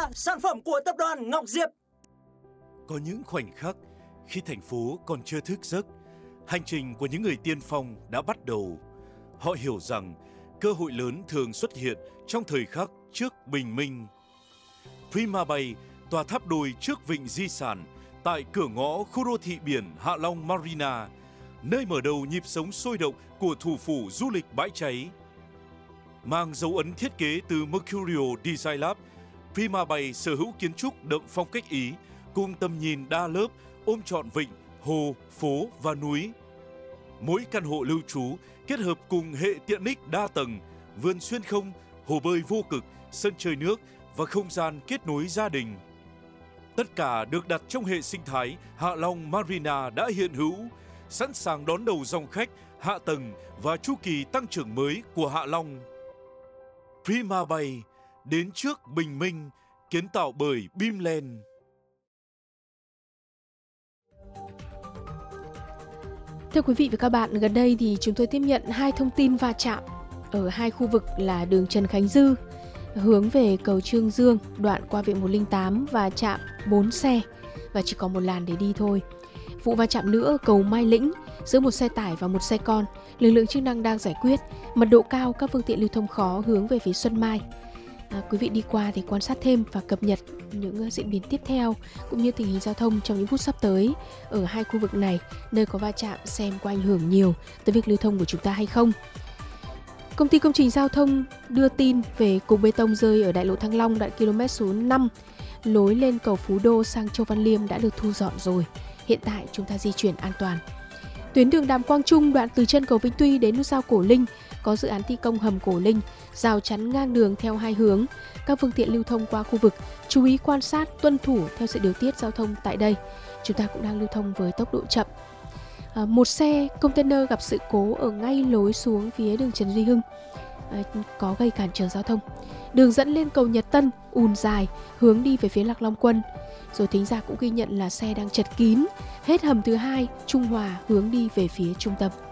sản phẩm của tập đoàn Ngọc Diệp. Có những khoảnh khắc khi thành phố còn chưa thức giấc, hành trình của những người tiên phong đã bắt đầu. Họ hiểu rằng cơ hội lớn thường xuất hiện trong thời khắc trước bình minh. Prima Bay, tòa tháp đôi trước vịnh di sản, tại cửa ngõ khu đô thị biển Hạ Long Marina, nơi mở đầu nhịp sống sôi động của thủ phủ du lịch bãi cháy. Mang dấu ấn thiết kế từ Mercurio Design Lab, Prima Bay sở hữu kiến trúc đậm phong cách Ý, cùng tầm nhìn đa lớp ôm trọn vịnh, hồ, phố và núi. Mỗi căn hộ lưu trú kết hợp cùng hệ tiện ích đa tầng, vườn xuyên không, hồ bơi vô cực, sân chơi nước và không gian kết nối gia đình. Tất cả được đặt trong hệ sinh thái Hạ Long Marina đã hiện hữu, sẵn sàng đón đầu dòng khách, hạ tầng và chu kỳ tăng trưởng mới của Hạ Long. Prima Bay, đến trước bình minh, kiến tạo bởi Bimland. Thưa quý vị và các bạn, gần đây thì chúng tôi tiếp nhận 2 thông tin va chạm ở 2 khu vực là đường Trần Khánh Dư hướng về cầu Trương Dương, đoạn qua Viện 108 và chạm 4 xe và chỉ có một làn để đi thôi. Vụ va chạm nữa ở cầu Mai Lĩnh giữa một xe tải và một xe con, lực lượng chức năng đang giải quyết. Mật độ cao, các phương tiện lưu thông khó hướng về phía Xuân Mai. Quý vị đi qua thì quan sát thêm và cập nhật những diễn biến tiếp theo cũng như tình hình giao thông trong những phút sắp tới ở 2 khu vực này, nơi có va chạm xem có ảnh hưởng nhiều tới việc lưu thông của chúng ta hay không. Công ty công trình giao thông đưa tin về cục bê tông rơi ở đại lộ Thăng Long đoạn km số 5 lối lên cầu Phú Đô sang Châu Văn Liêm đã được thu dọn rồi. Hiện tại chúng ta di chuyển an toàn. Tuyến đường Đàm Quang Trung đoạn từ chân cầu Vĩnh Tuy đến nút giao Cổ Linh có dự án thi công hầm Cổ Linh, rào chắn ngang đường theo 2 hướng. Các phương tiện lưu thông qua khu vực chú ý quan sát, tuân thủ theo sự điều tiết giao thông tại đây. Chúng ta cũng đang lưu thông với tốc độ chậm. Một xe container gặp sự cố ở ngay lối xuống phía đường Trần Duy Hưng, có gây cản trở giao thông. Đường dẫn lên cầu Nhật Tân ùn dài hướng đi về phía Lạc Long Quân. Rồi thính giả cũng ghi nhận là xe đang chật kín hết hầm thứ 2 Trung Hòa hướng đi về phía trung tâm.